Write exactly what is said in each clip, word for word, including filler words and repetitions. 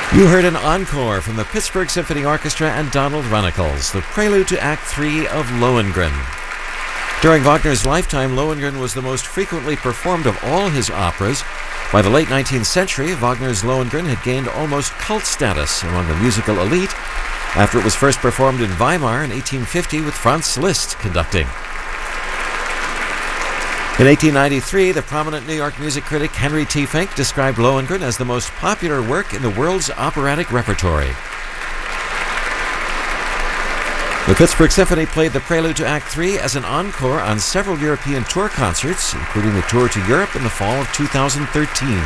You heard an encore from the Pittsburgh Symphony Orchestra and Donald Runnicles, the prelude to Act Three of Lohengrin. During Wagner's lifetime, Lohengrin was the most frequently performed of all his operas. By the late nineteenth century, Wagner's Lohengrin had gained almost cult status among the musical elite after it was first performed in Weimar in eighteen fifty with Franz Liszt conducting. In eighteen ninety-three, the prominent New York music critic Henry T. Fink described Lohengrin as the most popular work in the world's operatic repertory. The Pittsburgh Symphony played the prelude to Act Three as an encore on several European tour concerts, including the tour to Europe in the fall of two thousand thirteen.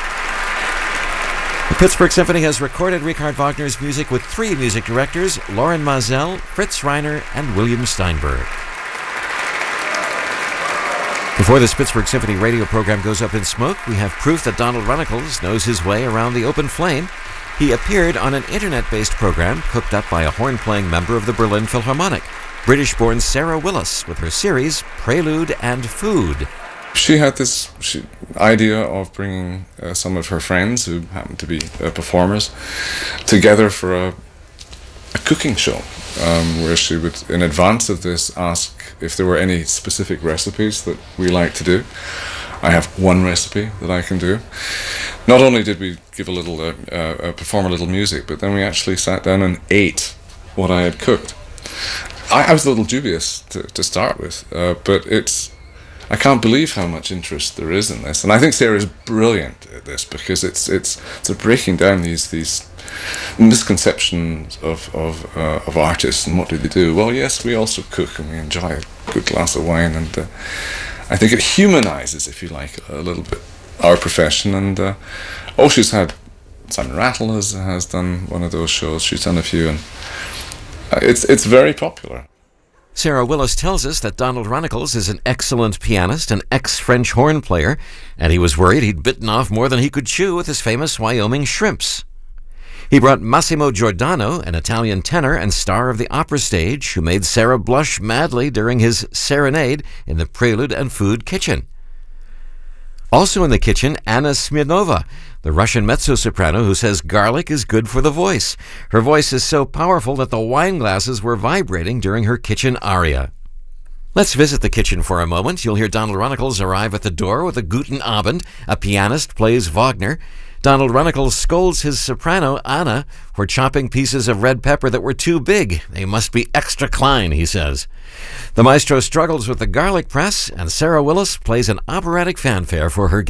The Pittsburgh Symphony has recorded Richard Wagner's music with three music directors, Lorin Maazel, Fritz Reiner, and William Steinberg. Before this Pittsburgh Symphony radio program goes up in smoke, we have proof that Donald Runnicles knows his way around the open flame. He appeared on an internet-based program cooked up by a horn-playing member of the Berlin Philharmonic, British-born Sarah Willis, with her series Prelude and Food. She had this she, idea of bringing uh, some of her friends, who happened to be uh, performers, together for a, a cooking show, um, where she would, in advance of this, ask if there were any specific recipes that we like to do. I have one recipe that I can do. Not only did we give a little, uh, uh, perform a little music, but then we actually sat down and ate what I had cooked. I, I was a little dubious to, to start with, uh, but it's, I can't believe how much interest there is in this. And I think Sarah is brilliant at this, because it's it's it's a breaking down these these misconceptions of of uh, of artists and what do they do. Well, yes, we also cook and we enjoy a good glass of wine, and uh, I think it humanizes, if you like, a little bit our profession. And uh, oh, she's had Simon Rattle has has done one of those shows. She's done a few, and uh, it's it's very popular. Sarah Willis tells us that Donald Runnicles is an excellent pianist, an ex-French horn player, and he was worried he'd bitten off more than he could chew with his famous Wyoming shrimps. He brought Massimo Giordano, an Italian tenor and star of the opera stage, who made Sarah blush madly during his serenade in the Prelude and Food kitchen. Also in the kitchen, Anna Smirnova, the Russian mezzo-soprano who says garlic is good for the voice. Her voice is so powerful that the wine glasses were vibrating during her kitchen aria. Let's visit the kitchen for a moment. You'll hear Donald Runnicles arrive at the door with a Guten Abend. A pianist plays Wagner. Donald Runnicles scolds his soprano, Anna, for chopping pieces of red pepper that were too big. They must be extra klein, he says. The maestro struggles with the garlic press, and Sarah Willis plays an operatic fanfare for her